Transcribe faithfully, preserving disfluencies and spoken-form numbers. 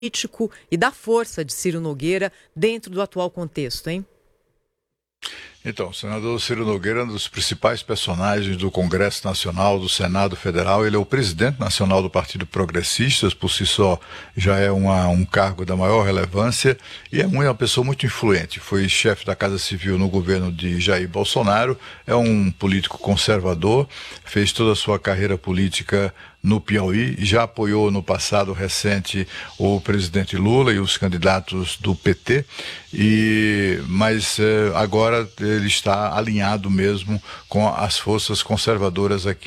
político e da força de Ciro Nogueira dentro do atual contexto, hein? Então, o senador Ciro Nogueira é um dos principais personagens do Congresso Nacional, do Senado Federal. Ele é o presidente nacional do Partido Progressistas, por si só já é uma, um cargo da maior relevância e é uma pessoa muito influente. Foi chefe da Casa Civil no governo de Jair Bolsonaro, é um político conservador, fez toda a sua carreira política no Piauí, já apoiou no passado recente o presidente Lula e os candidatos do P T, e, mas eh, agora ele está alinhado mesmo com as forças conservadoras aqui